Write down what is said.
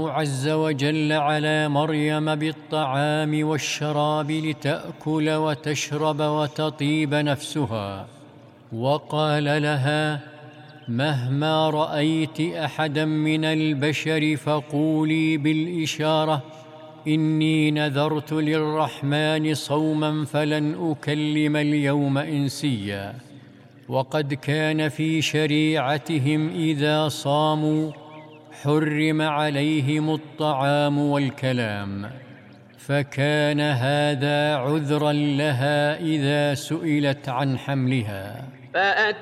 الله عز وجل على مريم بالطعام والشراب لتأكل وتشرب وتطيب نفسها، وقال لها: مهما رأيت أحدا من البشر فقولي بالإشارة: إني نذرت للرحمن صوما فلن أكلم اليوم إنسيا. وقد كان في شريعتهم إذا صاموا حرم عليهم الطعام والكلام، فكان هذا عذرا لها إذا سئلت عن حملها.